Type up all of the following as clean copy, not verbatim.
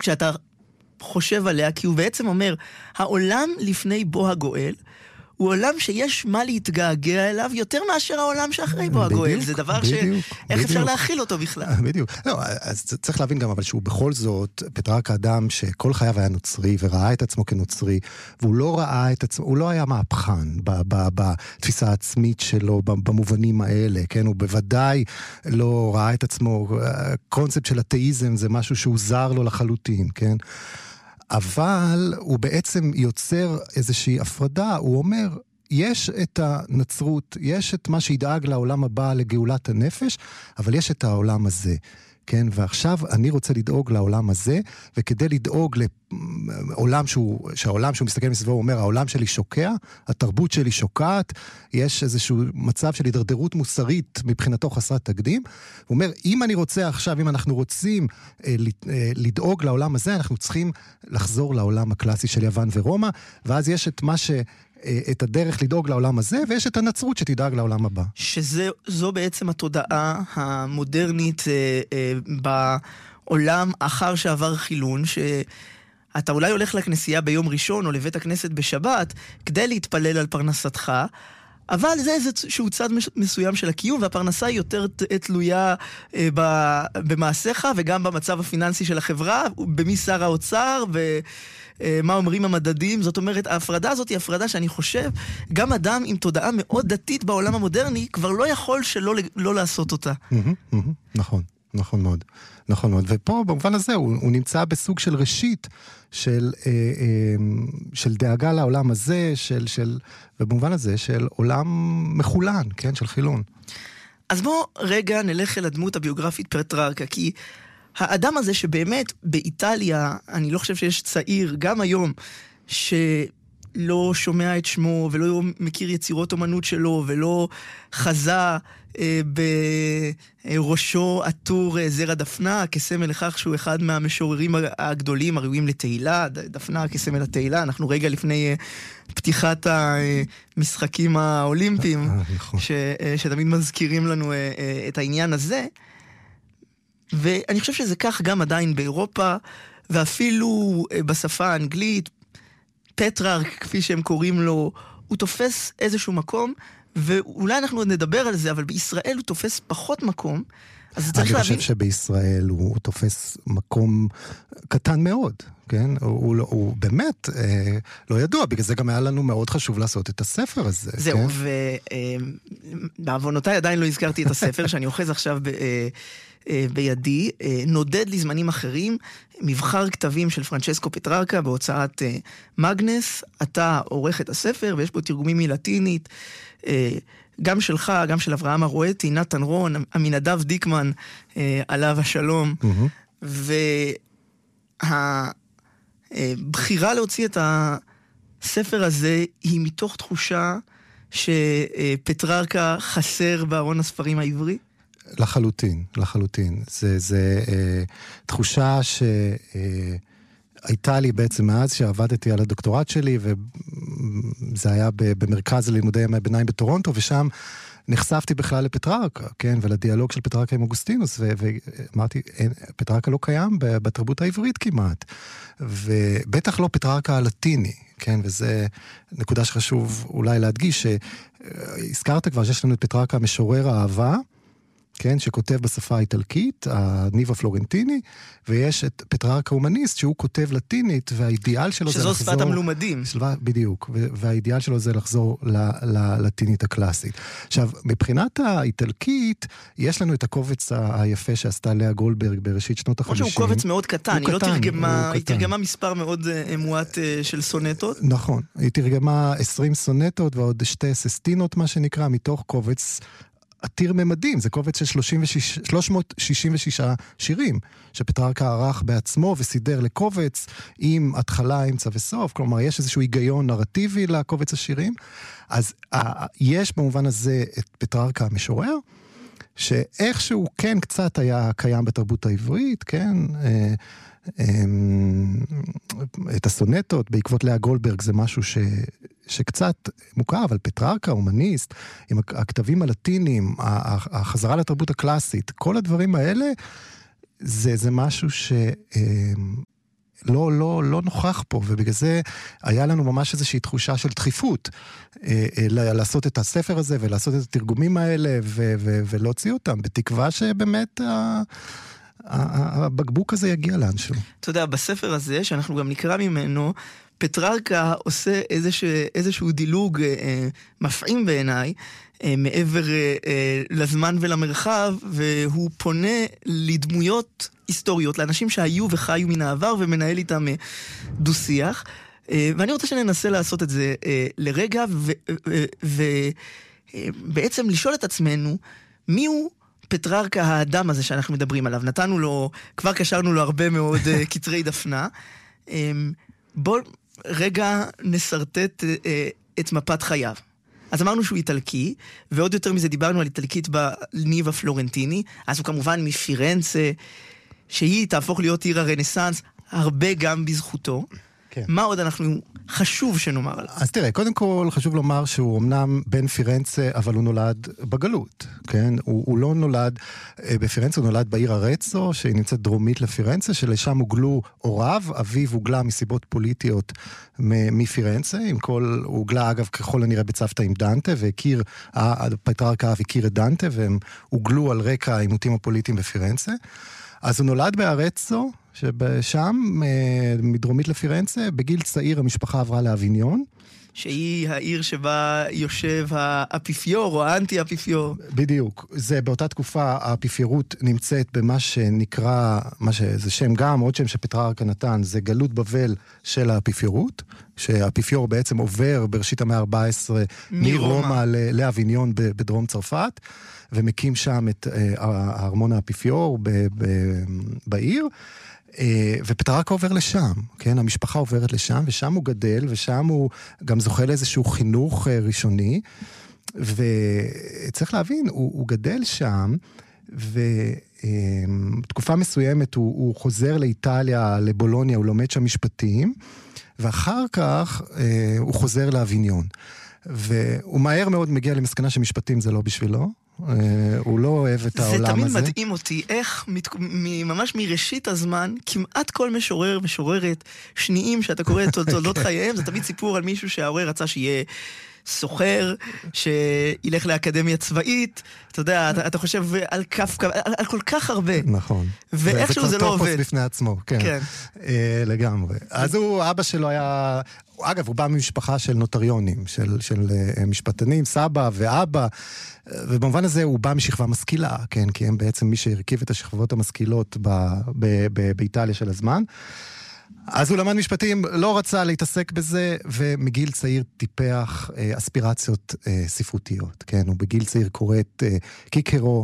כשאתה חושב עליה, כי הוא בעצם אומר, העולם לפני בו הגואל, הוא עולם שיש מה להתגעגע אליו יותר מאשר העולם שאחרי בו הגואל. זה דבר איך אפשר להכיל אותו בכלל? בדיוק. לא, אז צריך להבין גם, אבל שהוא בכל זאת, פטררקה אדם שכל חייו היה נוצרי, וראה את עצמו כנוצרי, והוא לא ראה את עצמו, הוא לא היה מהפכן בתפיסה העצמית שלו, במובנים האלה, כן? הוא בוודאי לא ראה את עצמו, הקונספט של אתאיזם זה משהו שהוא זר לו לחלוטין, כן? אבל הוא בעצם יוצר איזושהי הפרדה, הוא אומר, יש את הנצרות, יש את מה שידאג לעולם הבא לגאולת הנפש, אבל יש את העולם הזה, כן? ועכשיו אני רוצה לדאוג לעולם הזה, וכדי לדאוג לעולם שהעולם שהוא מסתכל מסביבו, הוא אומר, העולם שלי שוקע, התרבות שלי שוקעת, יש איזשהו מצב של הידרדרות מוסרית מבחינתו חסרת תקדים, הוא אומר, אם אני רוצה עכשיו, אם אנחנו רוצים לדאוג לעולם הזה, אנחנו צריכים לחזור לעולם הקלאסי של יוון ורומא, ואז יש את את הדרך לדאוג לעולם הזה, ויש את הנצרות שתדאג לעולם הבא. שזו בעצם התודעה המודרנית בעולם אחר שעבר חילון, שאתה אולי הולך לכנסייה ביום ראשון או לבית הכנסת בשבת, כדי להתפלל על פרנסתך, אבל זה איזשהו צד מסוים של הקיום, והפרנסה היא יותר תלויה במעשיך, וגם במצב הפיננסי של החברה, במי שר האוצר, מה אומרים המדדים. זאת אומרת, ההפרדה הזאת היא הפרדה שאני חושב, גם אדם עם תודעה מאוד דתית בעולם המודרני, כבר לא יכול שלא לא לעשות אותה. נכון, נכון מאוד. נכון מאוד. ופה במובן הזה הוא נמצא בסוג של ראשית, של דאגה לעולם הזה, ובמובן הזה של עולם מחולן, כן, של חילון. אז בוא רגע נלך אל הדמות הביוגרפית פטררקה, כי האדם הזה שבאמת באיטליה, אני לא חושב שיש צעיר, גם היום, שלא שומע את שמו, ולא מכיר יצירות אומנות שלו, ולא חזה בראשו עטור זרע דפנה, כסמל לכך שהוא אחד מהמשוררים הגדולים, הראויים לתהילה, דפנה כסמל התהילה. אנחנו רגע לפני פתיחת המשחקים האולימפיים, שתמיד מזכירים לנו את העניין הזה. ואני חושב שזה כך גם עדיין באירופה, ואפילו בשפה האנגלית, פטררק, כפי שהם קוראים לו, הוא תופס איזשהו מקום, ואולי אנחנו עוד נדבר על זה, אבל בישראל הוא תופס פחות מקום, אז צריך להבין... אני חושב שבישראל הוא תופס מקום קטן מאוד, כן? הוא באמת לא ידוע, בגלל זה גם היה לנו מאוד חשוב לעשות את הספר הזה. זהו, ובעוונותיי עדיין לא הזכרתי את הספר, שאני אוחז עכשיו בידי, נודד לזמנים אחרים, מבחר כתבים של פרנצ'סקו פטררקה בהוצאת מגנס. אתה עורך את הספר, ויש פה תרגומים מלטינית, גם שלך, גם של אברהם הרואטי, נתן רון, עמינדב דיקמן, עליו השלום. והבחירה להוציא את הספר הזה היא מתוך תחושה שפטררקה חסר בארון הספרים העברי? לחלוטין, לחלוטין. זה תחושה שהייתה לי בעצם מאז שעבדתי על הדוקטורט שלי, וזה היה במרכז ללימודי ימי הביניים בטורונטו, ושם נחשפתי בכלל לפטררקה, כן, ולדיאלוג של פטררקה עם אוגוסטינוס, ואמרתי, פטררקה לא קיים בתרבות העברית כמעט, ובטח לא פטררקה הלטיני, כן, וזה נקודה שחשוב אולי להדגיש, שהזכרת כבר שיש לנו את פטררקה המשורר האהבה, כן, שכותב בשפה האיטלקית, הניבו פלורנטיני, ויש את פטררקה הומניסט, שהוא כותב לטינית, והאידיאל שלו זה לחזור... שזו שפת המלומדים. בדיוק, והאידיאל שלו זה לחזור ללטינית הקלאסית. עכשיו, מבחינת האיטלקית, יש לנו את הקובץ היפה שעשתה לאה גולדברג בראשית שנות ה-50. שהוא קובץ מאוד קטן, היא לא תרגמה, היא תרגמה מספר מאוד מועט של סונטות. נכון, היא תרגמה 20 סונטות, ועוד 2 ססטינות, מה שנקרא, מתוך קובץ עתיר ממדים, זה קובץ של 366 שירים, שפטררקה ערך בעצמו וסידר לקובץ עם התחלה, אמצע וסוף, כלומר יש איזשהו היגיון נרטיבי לקובץ השירים, אז יש במובן הזה את פטררקה המשורר, שאיכשהו כן קצת היה קיים בתרבות העברית, כן, את הסונטות בעקבות לאה גולדברג זה משהו שקצת מוכר, אבל פטררקה, הומניסט, עם הכתבים הלטיניים, החזרה לתרבות הקלאסית, כל הדברים האלה, זה משהו לא נוכח פה, ובגלל זה היה לנו ממש איזושהי תחושה של דחיפות, לעשות את הספר הזה, ולעשות את התרגומים האלה, ולהוציא אותם, בתקווה שבאמת הבקבוק הזה יגיע לאנשהו. אתה יודע, בספר הזה, שאנחנו גם נקרא ממנו, פטררקה עושה איזשהו דילוג מפעים בעיניי, מעבר לזמן ולמרחב, והוא פונה לדמויות היסטוריות, לאנשים שהיו וחיו מן העבר, ומנהל איתם דו-שיח. ואני רוצה שננסה לעשות את זה לרגע, ובעצם לשאול את עצמנו, מי הוא פטררקה האדם הזה שאנחנו מדברים עליו? נתנו לו, כבר קשרנו לו הרבה מאוד קצרי דפנה. בואו רגע נסרטט את מפת חייו. אז אמרנו שהוא איטלקי, ועוד יותר מזה דיברנו על איטלקית בניב הפלורנטיני, אז הוא כמובן מפירנצה, שהיא תהפוך להיות עיר הרנסנס, הרבה גם בזכותו. כן. מה עוד חשוב שנאמר עליו? אז תראה, קודם כל חשוב לומר שהוא אמנם בן פירנצה, אבל הוא נולד בגלות, כן? הוא לא נולד בפירנצה, הוא נולד בעיר ארצו, שהיא נמצאת דרומית לפירנצה, שלשם הוגלו הוריו, אביו הוגלה מסיבות פוליטיות מפירנצה, הוא הוגלה אגב ככל הנראה בצוותא עם דנטה, פטררקה הכיר את דנטה, והם הוגלו על רקע העימותים הפוליטיים בפירנצה. אז הוא נולד בארצו, שבשם, מדרומית לפירנצה, בגיל צעיר המשפחה עברה לאביניון. שהיא העיר שבה יושב האפיפיור או האנטי-אפיפיור. בדיוק. זה באותה תקופה האפיפיורות נמצאת במה שנקרא, זה שם גם, עוד שם שפטררקה נתן, זה גלות בבל של האפיפיורות, שהאפיפיור בעצם עובר בראשית המאה ה-14 מרומא לאביניון בדרום צרפת, ומקים שם את הארמון האפיפיור בעיר, ופטררקה עובר לשם, כן? המשפחה עוברת לשם, ושם הוא גדל, ושם הוא גם זוכה לאיזשהו חינוך ראשוני, וצריך להבין, הוא גדל שם, ותקופה מסוימת הוא חוזר לאיטליה, לבולוניה, הוא לומד שם משפטים, ואחר כך הוא חוזר לאביניון. והוא מהר מאוד מגיע למסקנה שמשפטים זה לא בשבילו, הוא לא אוהב את העולם הזה. זה תמיד מדהים אותי, איך ממש מראשית הזמן, כמעט כל משורר, משוררת, שניים שאתה קורא את תולדות חייהם, זה תמיד סיפור על מישהו שההורה רצה שיהיה סוחר, שילך לאקדמיה צבאית, אתה יודע, אתה חושב על כל כך הרבה. נכון. ואיכשהו זה לא עובד. זה כבר בפני עצמו, כן. לגמרי. אז אבא שלו היה, אגב, הוא בא ממשפחה של נוטריונים, של משפטנים, סבא ואבא, ובמובן הזה הוא בא משכבה משכילה, כן, כי הם בעצם מי שהרכיב את השכבות המשכילות באיטליה של הזמן. אז הוא למד משפטים, לא רצה להתעסק בזה, ומגיל צעיר טיפח אספירציות ספרותיות, כן? הוא בגיל צעיר קורא את קיקרו,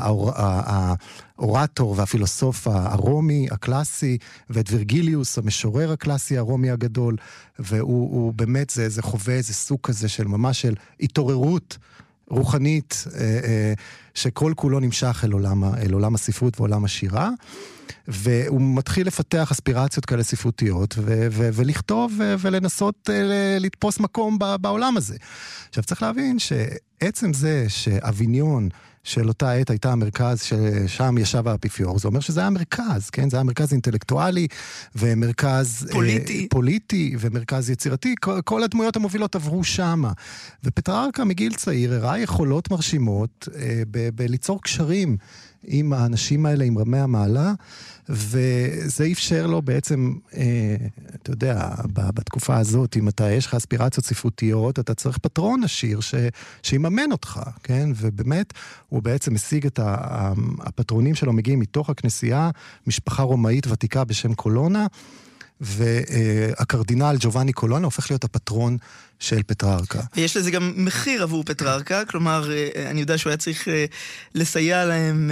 האורטור והפילוסוף הרומי הקלאסי, ואת וירגיליוס, המשורר הקלאסי הרומי הגדול, והוא באמת, זה חווה איזה סוג כזה של ממש של התעוררות רוחנית, שכל כולו נמשך אל עולם הספרות ועולם השירה, והוא מתחיל לפתח אספירציות כאלה ספרותיות, ולכתוב ולנסות לתפוס מקום בעולם הזה. עכשיו צריך להבין שעצם זה שאביניון של אותה עת הייתה המרכז ששם ישב האפיפיור, זה אומר שזה היה מרכז, כן? זה היה מרכז אינטלקטואלי, ומרכז פוליטי, ומרכז יצירתי, כל הדמויות המובילות עברו שמה. ופטררקה מגיל צעיר הראה יכולות מרשימות בליצור קשרים עם האנשים האלה, עם רמי המעלה, וזה אפשר לו בעצם, אתה יודע, בתקופה הזאת, אם יש לך אספירציות ספרותיות, אתה צריך פטרון עשיר שיממן אותך, כן? ובאמת, הוא בעצם משיג את הפטרונים שלו, מגיעים מתוך הכנסייה, משפחה רומאית ותיקה בשם קולונה, והקרדינל ג'ובאני קולונה הופך להיות הפטרון של פטררקה. ויש לזה גם מחיר עבור פטררקה, כלומר, אני יודע שהוא היה צריך לסייע להם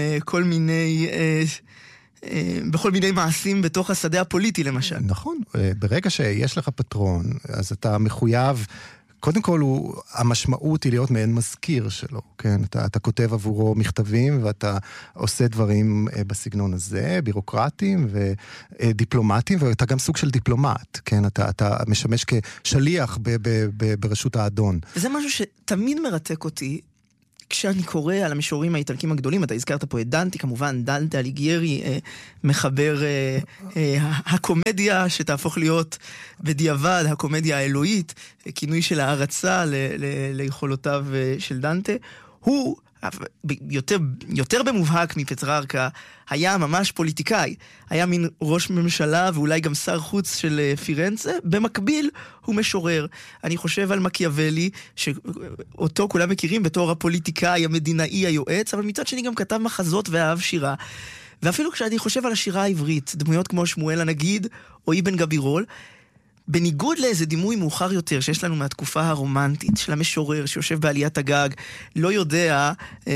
בכל מיני מעשים בתוך השדה הפוליטי למשל. נכון, ברגע שיש לך פטרון, אז אתה מחויב, קודם כל המשמעות היא להיות מעין מזכיר שלו, כן? אתה כותב עבורו מכתבים ואתה עושה דברים בסגנון הזה, בירוקרטיים ודיפלומטיים, ואתה גם סוג של דיפלומט, כן? אתה משמש כשליח ברשות האדון. וזה משהו שתמיד מרתק אותי, כשאני קורא על המשוררים האיטלקים הגדולים, אתה הזכרת פה את דנטה, כמובן דנטה אליגיירי, מחבר הקומדיה שתהפוך להיות בדיעבד, הקומדיה האלוהית, כינוי של הערצה ליכולותיו של דנטה. הוא יותר במובהק מפטררקה, היה ממש פוליטיקאי, היה מין ראש ממשלה ואולי גם שר חוץ של פירנצה, במקביל הוא משורר. אני חושב על מקיאוולי, שאותו כולם מכירים בתור הפוליטיקאי, המדינאי, היועץ, אבל מצד שני גם כתב מחזות ואהב שירה. ואפילו כשאני חושב על השירה העברית, דמויות כמו שמואל הנגיד או אבן גבירול, בניגוד לאיזה דימוי מאוחר יותר שיש לנו מהתקופה הרומנטית של המשורר שיושב בעליית הגג, לא יודע,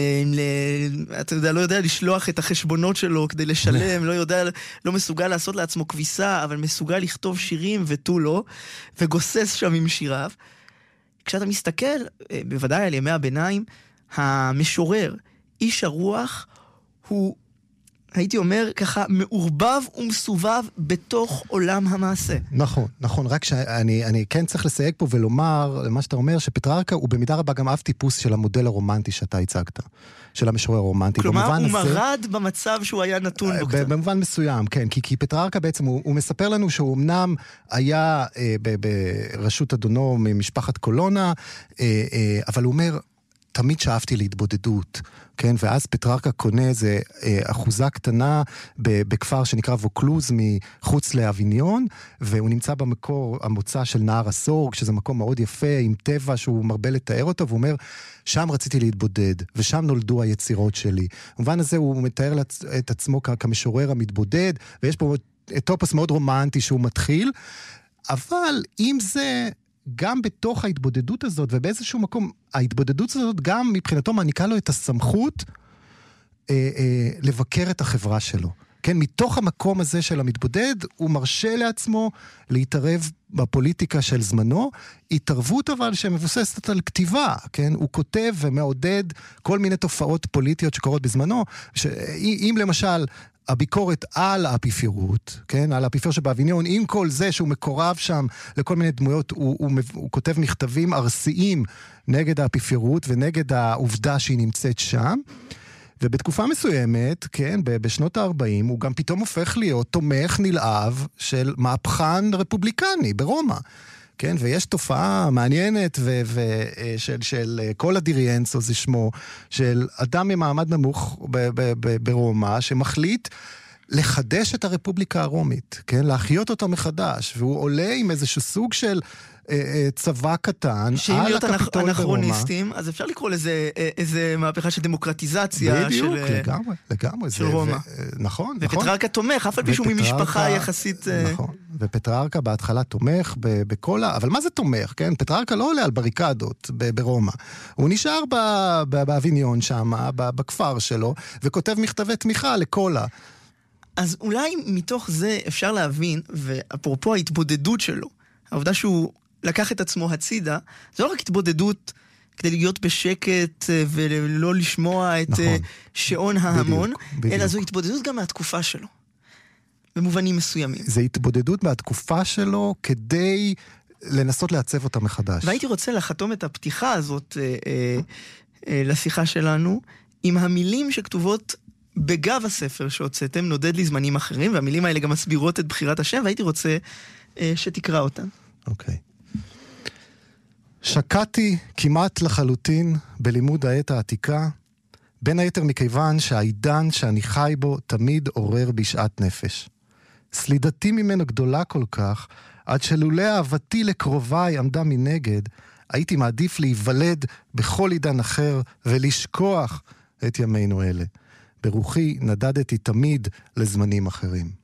לא יודע לשלוח את החשבונות שלו כדי לשלם, לא מסוגל לעשות לעצמו כביסה, אבל מסוגל לכתוב שירים ותו לא, וגוסס שם עם שיריו. כשאתה מסתכל, בוודאי על ימי הביניים, המשורר, איש הרוח, הוא הייתי אומר ככה, מעורבב ומסובב בתוך עולם המעשה. נכון, נכון, רק שאני כן צריך לסייג פה ולומר, למה שאתה אומר, שפטררקה הוא במידה רבה גם אב טיפוס של המודל הרומנטי שאתה הצגת, של המשורר הרומנטי. כלומר, הוא מרד במצב שהוא היה נתון בו קצת. במובן מסוים, כן, כי פטררקה בעצם, הוא מספר לנו שהוא אמנם היה ברשות אדונו ממשפחת קולונה, אבל הוא אומר, תמיד שאפתי להתבודדות, כן? ואז פטררקה קונה איזה אחוזה קטנה בכפר שנקרא ווקלוז מחוץ לאביניון, והוא נמצא במקור המוצא של נהר הסורג, שזה מקום מאוד יפה, עם טבע שהוא מרבה לתאר אותו, והוא אומר, שם רציתי להתבודד, ושם נולדו היצירות שלי. במובן הזה הוא מתאר את עצמו כמשורר המתבודד, ויש פה טופוס מאוד רומנטי שהוא מתחיל, אבל עם זה גם בתוך ההתבודדות הזאת, ובאיזשהו מקום, ההתבודדות הזאת גם מבחינתו מעניקה לו את הסמכות לבקר את החברה שלו. כן, מתוך המקום הזה של המתבודד, הוא מרשה לעצמו להתערב בפוליטיקה של זמנו, התערבות אבל שמבוססת על כתיבה, כן? הוא כותב ומעודד כל מיני תופעות פוליטיות שקורות בזמנו, אם למשל הביקורת על האפיפיורות, כן? על האפיפיור שבאביניון, עם כל זה שהוא מקורב שם לכל מיני דמויות, הוא כותב מכתבים ארסיים נגד האפיפיורות ונגד העובדה שהיא נמצאת שם, ובתקופה מסוימת, כן, בשנות ה-40, הוא גם פתאום הופך להיות תומך נלהב של מהפכן רפובליקני ברומא. כן, ויש תופעה מעניינת של כל הדיריאנסו, זה שמו, של אדם ממעמד נמוך ברומא, שמחליט לחדש את הרפובליקה הרומית, כן, להחיות אותה מחדש, והוא עולה עם איזשהו סוג של צבא קטן שאם להיות אנכרוניסטים, אז אפשר לקרוא לזה איזה מהפכה של דמוקרטיזציה. בדיוק, לגמרי. של רומא. נכון. ופטררקה תומך, אף על פי שהוא ממשפחה יחסית. נכון, ופטררקה בהתחלה תומך בכל אבל מה זה תומך, כן? פטררקה לא עולה על בריקדות ברומא. הוא נשאר באביניון שם, בכפר שלו, וכותב מכתבי תמיכה לקולה. אז אולי מתוך זה אפשר להבין, ואפרופו ההתבודדות שלו, העובדה שהוא לקח את עצמו הצידה, זה לא רק התבודדות כדי להיות בשקט ולא לשמוע את שעון ההמון, אלא זו התבודדות גם מהתקופה שלו, במובנים מסוימים. זה התבודדות מהתקופה שלו כדי לנסות לעצב אותה מחדש. והייתי רוצה לחתום את הפתיחה הזאת לשיחה שלנו, עם המילים שכתובות בגב הספר שהוצאתם, נודד לי זמנים אחרים, והמילים האלה גם מסבירות את בחירת השם, והייתי רוצה שתקרא אותן. אוקיי. שקעתי כמעט לחלוטין בלימוד העת העתיקה, בין היתר מכיוון שהעידן שאני חי בו תמיד עורר בשעת נפש. סלידתי ממנו גדולה כל כך, עד שלולא אהבתי לקרוביי עמדה מנגד, הייתי מעדיף להיוולד בכל עידן אחר ולשכוח את ימינו אלה. ברוחי נדדתי תמיד לזמנים אחרים.